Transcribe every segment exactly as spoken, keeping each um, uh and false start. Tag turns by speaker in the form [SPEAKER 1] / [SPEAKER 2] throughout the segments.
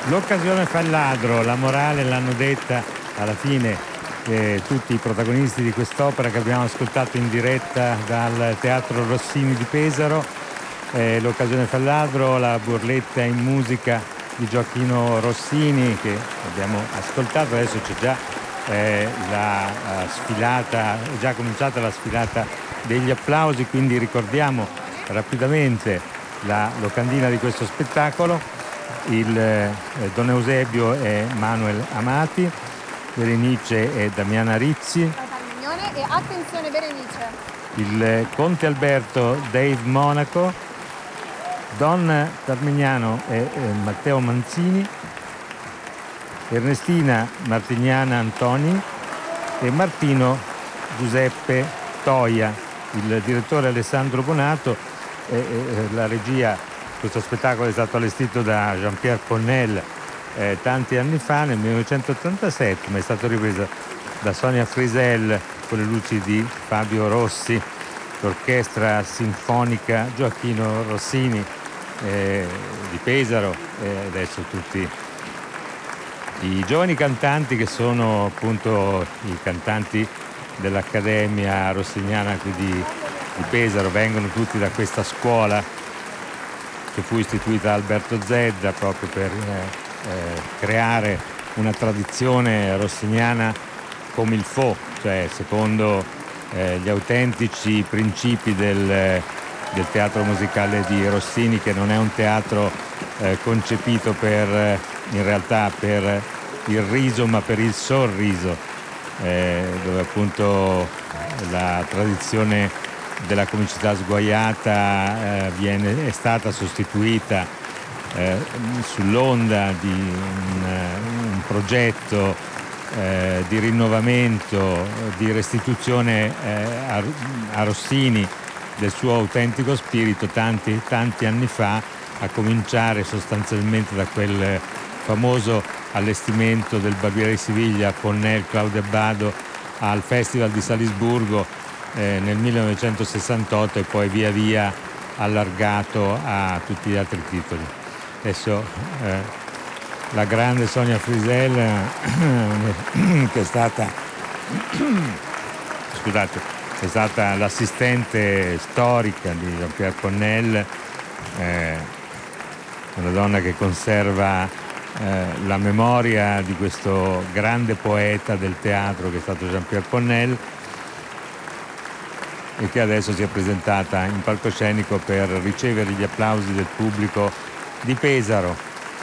[SPEAKER 1] L'occasione fa il ladro, la morale l'hanno detta alla fine eh, tutti i protagonisti di quest'opera che abbiamo ascoltato in diretta dal Teatro Rossini di Pesaro. Eh, l'occasione fa il ladro, la burletta in musica di Gioacchino Rossini che abbiamo ascoltato. Adesso c'è già eh, la uh, sfilata, è già cominciata la sfilata degli applausi, quindi ricordiamo rapidamente la locandina di questo spettacolo. Il eh, Don Eusebio è Manuel Amati, Berenice è Damiana Rizzi,
[SPEAKER 2] e attenzione Berenice,
[SPEAKER 1] il eh, Conte Alberto Dave Monaco, Don Carmignano è eh, Matteo Manzini, Ernestina Martignana Antoni e Martino Giuseppe Toia. Il direttore Alessandro Bonato e, e la regia. Questo spettacolo è stato allestito da Jean-Pierre Ponnel eh, tanti anni fa, nel millenovecentottantasette, ma è stato ripreso da Sonia Frisell con le luci di Fabio Rossi, l'orchestra sinfonica Gioacchino Rossini eh, di Pesaro e adesso tutti i giovani cantanti che sono appunto i cantanti dell'Accademia Rossiniana qui di, di Pesaro, vengono tutti da questa scuola che fu istituita da Alberto Zedda proprio per eh, eh, creare una tradizione rossiniana come il Fo, cioè secondo eh, gli autentici principi del, del teatro musicale di Rossini, che non è un teatro eh, concepito per, in realtà per il riso ma per il sorriso, eh, dove appunto la tradizione della comicità sguaiata eh, viene, è stata sostituita eh, sull'onda di un, un progetto eh, di rinnovamento, di restituzione eh, a, a Rossini del suo autentico spirito tanti, tanti anni fa, a cominciare sostanzialmente da quel famoso allestimento del Barbiere di Siviglia, Ponnel, Claudio Abbado al Festival di Salisburgo Eh, nel millenovecentosessantotto e poi via via allargato a tutti gli altri titoli. Adesso eh, la grande Sonia Frisell eh, che è stata scusate, è stata l'assistente storica di Jean-Pierre Ponnel, eh, una donna che conserva eh, la memoria di questo grande poeta del teatro che è stato Jean-Pierre Ponnel, e che adesso si è presentata in palcoscenico per ricevere gli applausi del pubblico di Pesaro.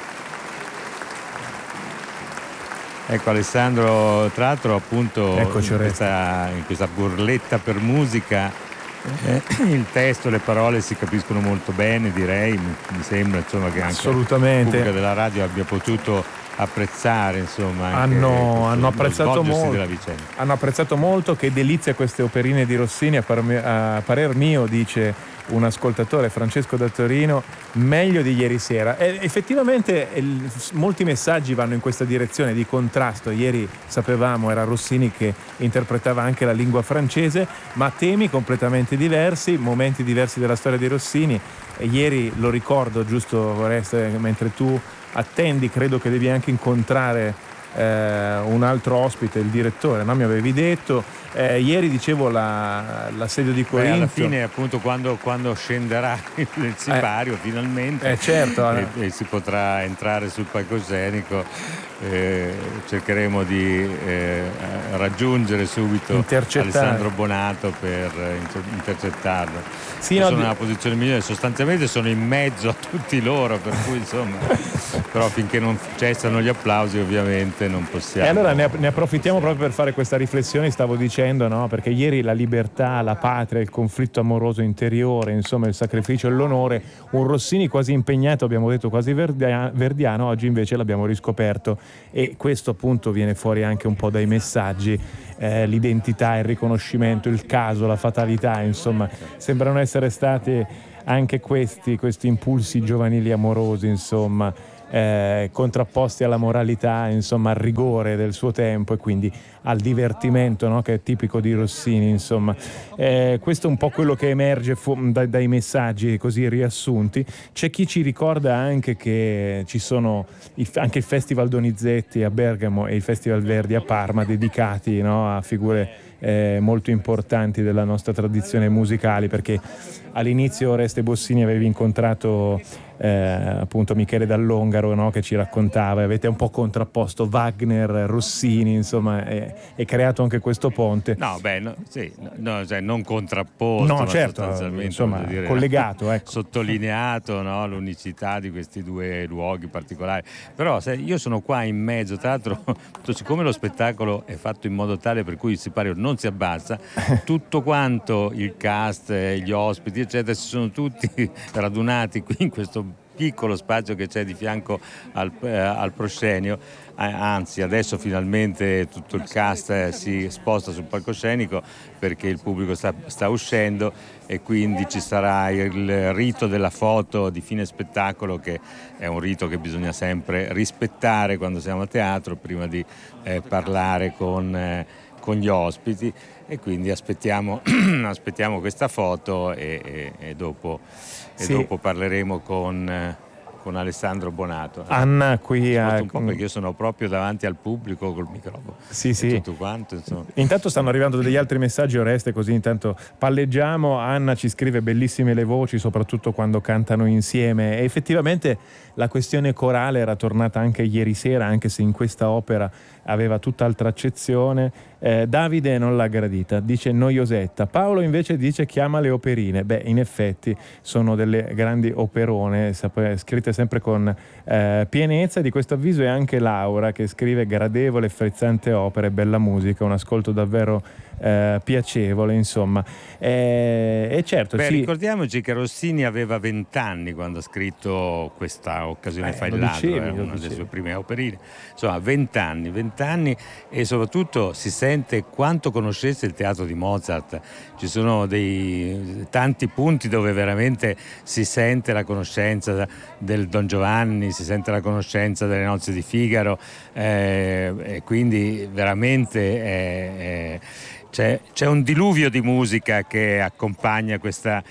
[SPEAKER 1] Ecco Alessandro, tra l'altro appunto in questa, in questa burletta per musica eh, il testo, le parole si capiscono molto bene, direi, mi, mi sembra insomma che anche il pubblico della radio abbia potuto apprezzare, insomma, anche
[SPEAKER 3] hanno, hanno apprezzato molto
[SPEAKER 1] della vicenda.
[SPEAKER 3] Hanno apprezzato molto. Che delizia queste operine di Rossini, a, par- a parer mio, dice un ascoltatore, Francesco da Torino, meglio di ieri sera. E effettivamente il, molti messaggi vanno in questa direzione di contrasto. Ieri sapevamo era Rossini che interpretava anche la lingua francese, ma temi completamente diversi, momenti diversi della storia di Rossini. E ieri lo ricordo, giusto Oreste, mentre tu attendi, credo che devi anche incontrare eh, un altro ospite, il direttore, no? Mi avevi detto eh, ieri, dicevo, la, l'assedio di Corinto.
[SPEAKER 1] Beh, alla fine appunto quando, quando scenderà il sipario eh, finalmente
[SPEAKER 3] eh, certo,
[SPEAKER 1] e, e si potrà entrare sul palcoscenico, eh, cercheremo di eh, raggiungere subito Alessandro Bonato per inter- intercettarlo.
[SPEAKER 3] Sì,
[SPEAKER 1] no, sono
[SPEAKER 3] di...
[SPEAKER 1] nella posizione migliore, sostanzialmente sono in mezzo a tutti loro, per cui insomma però finché non cessano gli applausi ovviamente non possiamo.
[SPEAKER 3] E allora ne, ne approfittiamo proprio per fare questa riflessione, stavo dicendo, no? Perché ieri la libertà, la patria, il conflitto amoroso interiore, insomma il sacrificio e l'onore, un Rossini quasi impegnato, abbiamo detto quasi verdia- verdiano, oggi invece l'abbiamo riscoperto, e questo appunto viene fuori anche un po' dai messaggi, eh, l'identità, il riconoscimento, il caso, la fatalità, insomma sembrano essere stati anche questi, questi impulsi giovanili amorosi, insomma. eh, contrapposti alla moralità, insomma al rigore del suo tempo e quindi al divertimento, no? Che è tipico di Rossini, insomma. Eh, questo è un po' quello che emerge fu- dai, dai messaggi così riassunti. C'è chi ci ricorda anche che ci sono il, anche il Festival Donizetti a Bergamo e il Festival Verdi a Parma dedicati, no? A figure eh, molto importanti della nostra tradizione musicale, perché all'inizio Oreste Bossini avevi incontrato eh, appunto Michele Dall'Ongaro, no? Che ci raccontava, avete un po' contrapposto Wagner, Rossini, insomma, e, e creato anche questo ponte.
[SPEAKER 1] No, beh, no, sì, no, cioè non contrapposto,
[SPEAKER 3] no,
[SPEAKER 1] ma
[SPEAKER 3] certo,
[SPEAKER 1] sostanzialmente,
[SPEAKER 3] insomma,
[SPEAKER 1] dire,
[SPEAKER 3] collegato, ecco.
[SPEAKER 1] sottolineato, no, l'unicità di questi due luoghi particolari. Però se io sono qua in mezzo, tra l'altro, siccome lo spettacolo è fatto in modo tale per cui il sipario non si abbassa, tutto quanto il cast, gli ospiti, eccetera, si sono tutti radunati qui in questo piccolo spazio che c'è di fianco al, eh, al proscenio, anzi adesso finalmente tutto il cast eh, si sposta sul palcoscenico perché il pubblico sta, sta uscendo e quindi ci sarà il rito della foto di fine spettacolo, che è un rito che bisogna sempre rispettare quando siamo a teatro prima di eh, parlare con, eh, con gli ospiti, e quindi aspettiamo, aspettiamo questa foto e, e, e dopo e
[SPEAKER 3] sì.
[SPEAKER 1] dopo parleremo con, con Alessandro Bonato.
[SPEAKER 3] Anna qui a...
[SPEAKER 1] un po' perché io sono proprio davanti al pubblico col microfono.
[SPEAKER 3] Sì,
[SPEAKER 1] e
[SPEAKER 3] sì.
[SPEAKER 1] tutto quanto, insomma.
[SPEAKER 3] Intanto stanno arrivando degli altri messaggi, Oreste, così intanto palleggiamo. Anna ci scrive: bellissime le voci, soprattutto quando cantano insieme. E effettivamente la questione corale era tornata anche ieri sera, anche se in questa opera aveva tutt'altra accezione. eh, Davide non l'ha gradita, dice noiosetta. Paolo invece dice chiama le operine. Beh, in effetti sono delle grandi operone, scritte sempre con eh, pienezza. Di questo avviso è anche Laura, che scrive: gradevole, frizzante opera e bella musica, un ascolto davvero eh, piacevole, insomma. E, e certo,
[SPEAKER 1] Beh,
[SPEAKER 3] sì.
[SPEAKER 1] ricordiamoci che Rossini aveva vent'anni quando ha scritto questa Occasione
[SPEAKER 3] eh,
[SPEAKER 1] fa il
[SPEAKER 3] lo
[SPEAKER 1] ladro,
[SPEAKER 3] dicevi,
[SPEAKER 1] era
[SPEAKER 3] lo
[SPEAKER 1] una
[SPEAKER 3] dicevi.
[SPEAKER 1] delle sue prime operine. Insomma, vent'anni, vent'anni, e soprattutto si sente quanto conoscesse il teatro di Mozart. Ci sono dei tanti punti dove veramente si sente la conoscenza del Don Giovanni, si sente la conoscenza delle Nozze di Figaro, eh, e quindi veramente è, è, c'è, c'è un diluvio di musica che accompagna questa,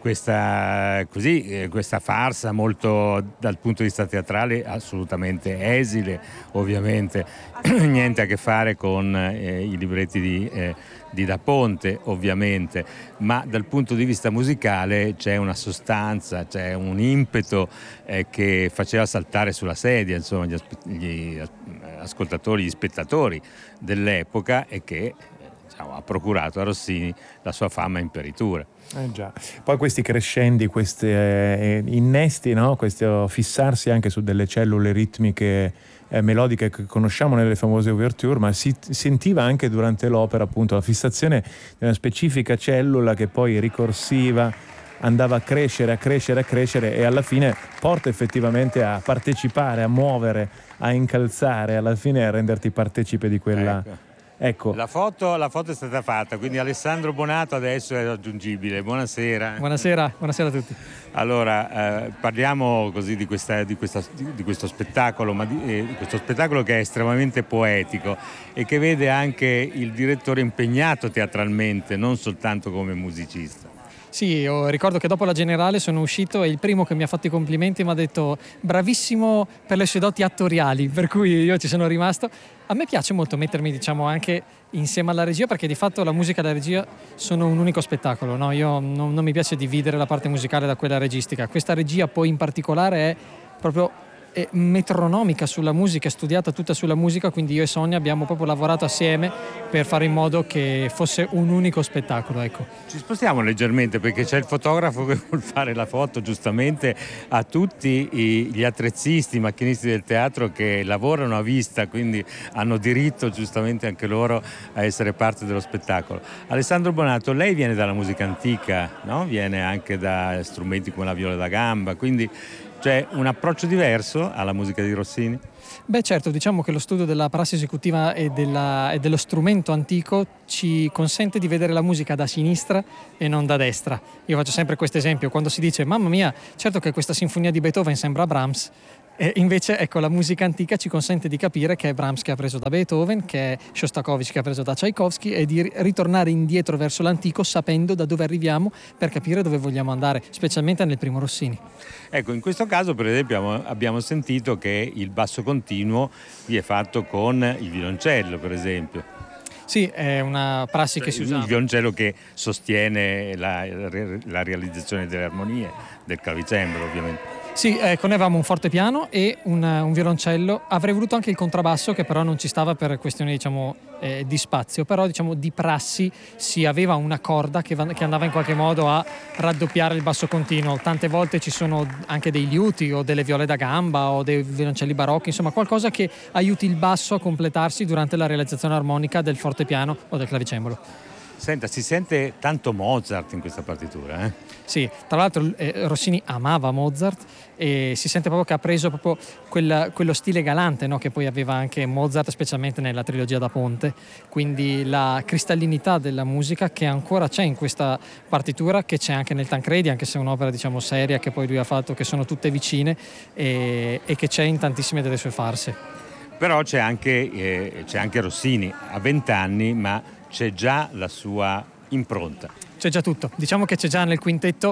[SPEAKER 1] questa, così, eh, questa farsa molto, dal punto di vista teatrale, assolutamente esile, ovviamente niente a che fare con eh, i libretti di, eh, di Da Ponte, ovviamente, ma dal punto di vista musicale c'è una sostanza, c'è un impeto eh, che faceva saltare sulla sedia, insomma, gli, aspe- gli ascoltatori, gli spettatori dell'epoca, e che diciamo, ha procurato a Rossini la sua fama imperitura.
[SPEAKER 3] Eh già. Poi questi crescendi, questi eh, innesti, no? Questo fissarsi anche su delle cellule ritmiche eh, melodiche che conosciamo nelle famose ouverture, ma si sentiva anche durante l'opera appunto la fissazione di una specifica cellula che poi ricorsiva andava a crescere, a crescere, a crescere e alla fine porta effettivamente a partecipare, a muovere, a incalzare, alla fine a renderti partecipe di quella...
[SPEAKER 1] Ecco.
[SPEAKER 3] Ecco.
[SPEAKER 1] La foto, la foto è stata fatta, quindi Alessandro Bonato adesso è raggiungibile. Buonasera.
[SPEAKER 4] Buonasera, buonasera a tutti.
[SPEAKER 1] Allora, eh, parliamo così di, questa, di, questa, di questo spettacolo, ma di, eh, questo spettacolo che è estremamente poetico e che vede anche il direttore impegnato teatralmente, non soltanto come musicista.
[SPEAKER 4] Sì, io ricordo che dopo la generale sono uscito e il primo che mi ha fatto i complimenti mi ha detto bravissimo per le sue doti attoriali, per cui io ci sono rimasto. A me piace molto mettermi, diciamo, anche insieme alla regia, perché di fatto la musica e la regia sono un unico spettacolo, no? Io non, non mi piace dividere la parte musicale da quella registica. Questa regia poi in particolare è proprio è metronomica sulla musica, è studiata tutta sulla musica, quindi io e Sonia abbiamo proprio lavorato assieme per fare in modo che fosse un unico spettacolo, ecco.
[SPEAKER 1] Ci spostiamo leggermente perché c'è il fotografo che vuol fare la foto giustamente a tutti gli attrezzisti, i macchinisti del teatro che lavorano a vista, quindi hanno diritto giustamente anche loro a essere parte dello spettacolo. Alessandro Bonato, lei viene dalla musica antica, no? Viene anche da strumenti come la viola da gamba, quindi c'è un approccio diverso alla musica di Rossini?
[SPEAKER 4] Beh certo, diciamo che lo studio della prassi esecutiva e, della, e dello strumento antico ci consente di vedere la musica da sinistra e non da destra. Io faccio sempre questo esempio, quando si dice mamma mia, certo che questa sinfonia di Beethoven sembra Brahms, E invece ecco, la musica antica ci consente di capire che è Brahms che ha preso da Beethoven, che è Shostakovich che ha preso da Tchaikovsky, e di ritornare indietro verso l'antico sapendo da dove arriviamo per capire dove vogliamo andare, specialmente nel primo Rossini.
[SPEAKER 1] Ecco, in questo caso per esempio abbiamo sentito che il basso continuo qui è fatto con il violoncello, per esempio.
[SPEAKER 4] Sì, è una prassi che si usa.
[SPEAKER 1] Il violoncello che sostiene la, la realizzazione delle armonie del clavicembalo, ovviamente.
[SPEAKER 4] Sì, ecco, noi avevamo un fortepiano e un, un violoncello. Avrei voluto anche il contrabbasso, che però non ci stava per questioni, diciamo, eh, di spazio, però diciamo di prassi si aveva una corda che, va, che andava in qualche modo a raddoppiare il basso continuo. Tante volte ci sono anche dei liuti o delle viole da gamba o dei violoncelli barocchi, insomma qualcosa che aiuti il basso a completarsi durante la realizzazione armonica del fortepiano o del clavicembalo.
[SPEAKER 1] Senta, si sente tanto Mozart in questa partitura, eh?
[SPEAKER 4] Sì, tra l'altro eh, Rossini amava Mozart e si sente proprio che ha preso proprio quel, quello stile galante, no? Che poi aveva anche Mozart, specialmente nella trilogia da Ponte, quindi la cristallinità della musica che ancora c'è in questa partitura, che c'è anche nel Tancredi, anche se è un'opera diciamo seria che poi lui ha fatto, che sono tutte vicine e, e che c'è in tantissime delle sue farse.
[SPEAKER 1] Però c'è anche, eh, c'è anche Rossini, ha vent'anni, ma c'è già la sua impronta.
[SPEAKER 4] C'è già tutto, diciamo che c'è già nel quintetto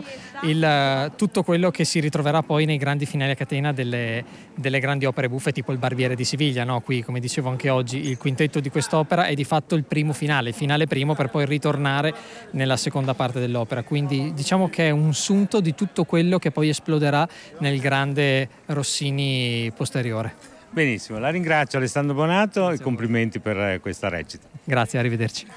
[SPEAKER 4] il, tutto quello che si ritroverà poi nei grandi finali a catena delle, delle grandi opere buffe, tipo il Barbiere di Siviglia, no? Qui, come dicevo anche oggi, il quintetto di quest'opera è di fatto il primo finale, il finale primo per poi ritornare nella seconda parte dell'opera, quindi diciamo che è un sunto di tutto quello che poi esploderà nel grande Rossini posteriore.
[SPEAKER 1] Benissimo, la ringrazio Alessandro Bonato. Grazie e complimenti per questa recita.
[SPEAKER 4] Grazie, arrivederci.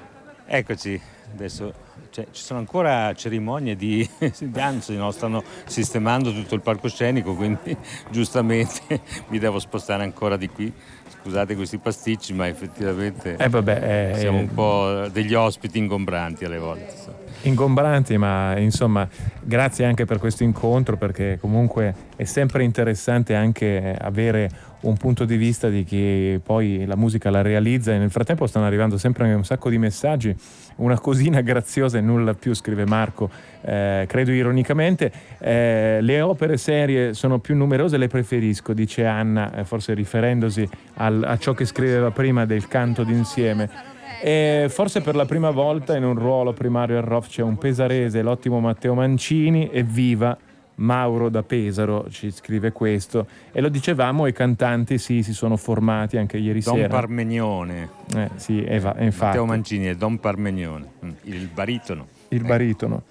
[SPEAKER 1] Eccoci, adesso cioè, ci sono ancora cerimonie di danza, no? Stanno sistemando tutto il palcoscenico, quindi giustamente mi devo spostare ancora di qui. Scusate questi pasticci, ma effettivamente
[SPEAKER 3] eh vabbè, eh,
[SPEAKER 1] siamo un po' degli ospiti ingombranti alle volte. So.
[SPEAKER 3] Ingombranti, ma insomma grazie anche per questo incontro, perché comunque è sempre interessante anche avere un punto di vista di chi poi la musica la realizza, e nel frattempo stanno arrivando sempre un sacco di messaggi, una cosina graziosa e nulla più, scrive Marco, eh, credo ironicamente, eh, le opere serie sono più numerose, le preferisco, dice Anna, eh, forse riferendosi al, a ciò che scriveva prima del canto d'insieme. E forse per la prima volta in un ruolo primario al R O F c'è un pesarese, l'ottimo Matteo Mancini, evviva Mauro da Pesaro, ci scrive questo, e lo dicevamo, i cantanti sì, si sono formati anche ieri
[SPEAKER 1] Don
[SPEAKER 3] sera.
[SPEAKER 1] Don Parmenione.
[SPEAKER 3] Eh, sì, Eva, infatti.
[SPEAKER 1] Matteo Mancini e Don Parmenione, il baritono.
[SPEAKER 3] Il baritono.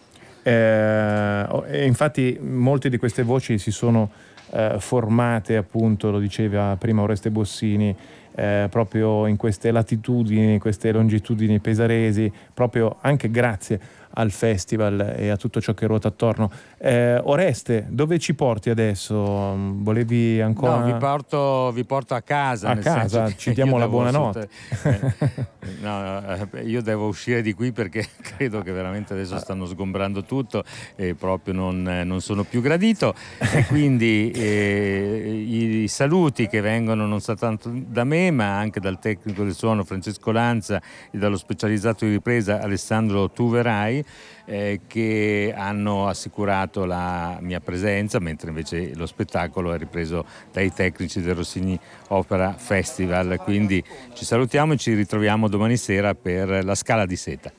[SPEAKER 3] Eh, e infatti molte di queste voci si sono eh, formate, appunto, lo diceva prima Oreste Bossini, Eh, proprio in queste latitudini, queste longitudini pesaresi, proprio anche grazie al festival e a tutto ciò che ruota attorno. Eh, Oreste, dove ci porti adesso? Volevi ancora?
[SPEAKER 1] No, vi porto, vi porto a casa.
[SPEAKER 3] A
[SPEAKER 1] nel
[SPEAKER 3] casa,
[SPEAKER 1] senso
[SPEAKER 3] ci diamo la buonanotte.
[SPEAKER 1] Eh, no, io devo uscire di qui perché credo che veramente adesso stanno sgombrando tutto e proprio non, non sono più gradito. E quindi eh, i saluti che vengono non soltanto da me, ma anche dal tecnico del suono Francesco Lanza e dallo specializzato di ripresa Alessandro Tuverai, eh, che hanno assicurato la mia presenza, mentre invece lo spettacolo è ripreso dai tecnici del Rossini Opera Festival. Quindi ci salutiamo e ci ritroviamo domani sera per la Scala di Seta.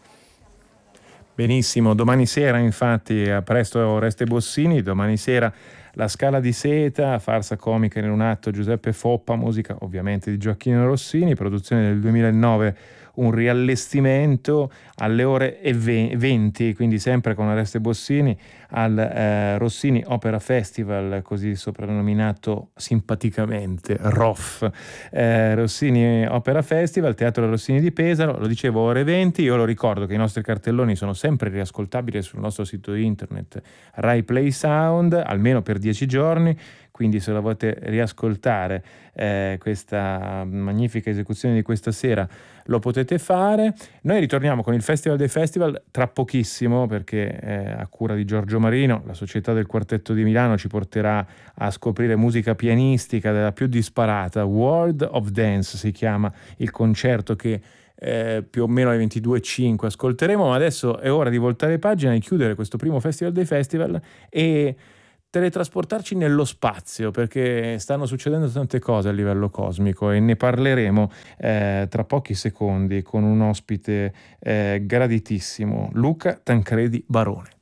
[SPEAKER 3] Benissimo, domani sera infatti, a presto Oreste Bossini, domani sera la Scala di Seta, farsa comica in un atto Giuseppe Foppa, musica ovviamente di Gioacchino Rossini, produzione del duemilanove, un riallestimento alle ore venti, quindi sempre con Oreste Bossini, al eh, Rossini Opera Festival, così soprannominato simpaticamente R O F, eh, Rossini Opera Festival, Teatro Rossini di Pesaro, lo dicevo, ore venti. Io lo ricordo che i nostri cartelloni sono sempre riascoltabili sul nostro sito internet Rai Play Sound, almeno per dieci giorni, quindi se la volete riascoltare eh, questa magnifica esecuzione di questa sera lo potete fare. Noi ritorniamo con il Festival dei Festival tra pochissimo, perché eh, a cura di Giorgio Marino la Società del Quartetto di Milano ci porterà a scoprire musica pianistica della più disparata. World of Dance si chiama il concerto che eh, più o meno alle ventidue e cinque ascolteremo, ma adesso è ora di voltare pagina e chiudere questo primo Festival dei Festival e teletrasportarci nello spazio, perché stanno succedendo tante cose a livello cosmico e ne parleremo eh, tra pochi secondi con un ospite eh, graditissimo, Luca Tancredi Barone.